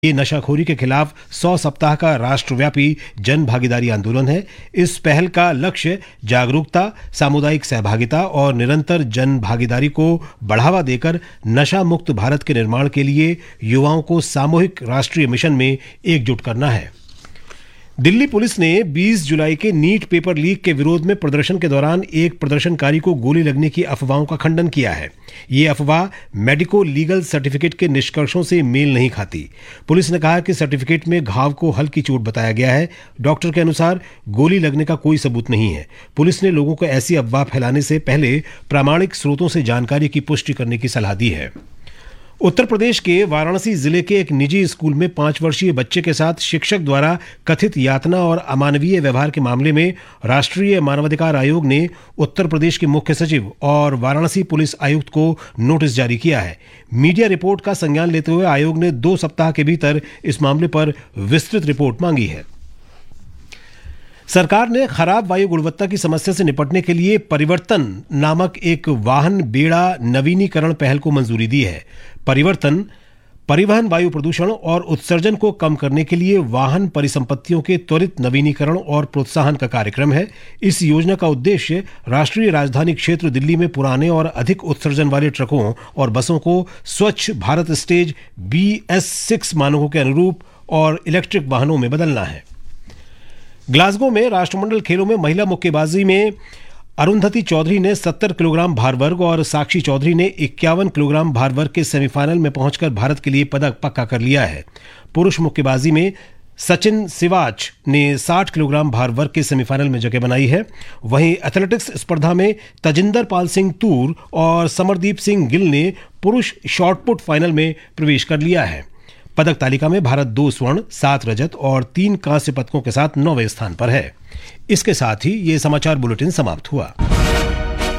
ये नशाखोरी के खिलाफ 100 सप्ताह का राष्ट्रव्यापी जन भागीदारी आंदोलन है। इस पहल का लक्ष्य जागरूकता, सामुदायिक सहभागिता और निरंतर जन भागीदारी को बढ़ावा देकर नशा मुक्त भारत के निर्माण के लिए युवाओं को सामूहिक राष्ट्रीय मिशन में एकजुट करना है। दिल्ली पुलिस ने 20 जुलाई के नीट पेपर लीक के विरोध में प्रदर्शन के दौरान एक प्रदर्शनकारी को गोली लगने की अफवाहों का खंडन किया है। ये अफवाह मेडिको लीगल सर्टिफिकेट के निष्कर्षों से मेल नहीं खाती। पुलिस ने कहा कि सर्टिफिकेट में घाव को हल्की चोट बताया गया है। डॉक्टर के अनुसार गोली लगने का कोई सबूत नहीं है। पुलिस ने लोगों को ऐसी अफवाह फैलाने से पहले प्रामाणिक स्रोतों से जानकारी की पुष्टि करने की सलाह दी है। उत्तर प्रदेश के वाराणसी जिले के एक निजी स्कूल में 5 वर्षीय बच्चे के साथ शिक्षक द्वारा कथित यातना और अमानवीय व्यवहार के मामले में राष्ट्रीय मानवाधिकार आयोग ने उत्तर प्रदेश के मुख्य सचिव और वाराणसी पुलिस आयुक्त को नोटिस जारी किया है। मीडिया रिपोर्ट का संज्ञान लेते हुए आयोग ने 2 सप्ताह के भीतर इस मामले पर विस्तृत रिपोर्ट मांगी है। सरकार ने खराब वायु गुणवत्ता की समस्या से निपटने के लिए परिवर्तन नामक एक वाहन बेड़ा नवीनीकरण पहल को मंजूरी दी है। परिवहन वायु प्रदूषण और उत्सर्जन को कम करने के लिए वाहन परिसंपत्तियों के त्वरित नवीनीकरण और प्रोत्साहन का कार्यक्रम है। इस योजना का उद्देश्य राष्ट्रीय राजधानी क्षेत्र दिल्ली में पुराने और अधिक उत्सर्जन वाले ट्रकों और बसों को स्वच्छ भारत स्टेज BS6 मानकों के अनुरूप और इलेक्ट्रिक वाहनों में बदलना है। ग्लासगो में राष्ट्रमंडल खेलों में महिला मुक्केबाजी में अरुंधति चौधरी ने 70 किलोग्राम भार वर्ग और साक्षी चौधरी ने 51 किलोग्राम भार वर्ग के सेमीफाइनल में पहुंचकर भारत के लिए पदक पक्का कर लिया है। पुरुष मुक्केबाजी में सचिन सिवाच ने 60 किलोग्राम भार वर्ग के सेमीफाइनल में जगह बनाई है। वहीं एथलेटिक्स स्पर्धा में तजिंदर पाल सिंह तूर और समरदीप सिंह गिल ने पुरुष शॉटपुट फाइनल में प्रवेश कर लिया है। पदक तालिका में भारत 2 स्वर्ण, 7 रजत और 3 कांस्य पदकों के साथ 9वें स्थान पर है। इसके साथ ही ये समाचार बुलेटिन समाप्त हुआ।